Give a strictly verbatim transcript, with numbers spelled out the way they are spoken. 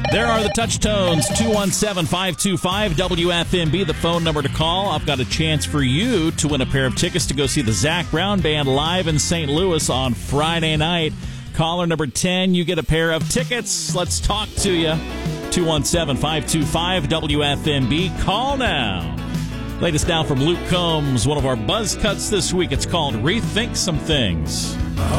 There are the touch tones, two one seven, five two five, W F M B, the phone number to call. I've got a chance for you to win a pair of tickets to go see the Zac Brown Band live in Saint Louis on Friday night. Caller number ten, you get a pair of tickets. Let's talk to you. two one seven, five two five, W F M B. Call now. Latest now from Luke Combs, one of our buzz cuts this week. It's called Rethink Some Things.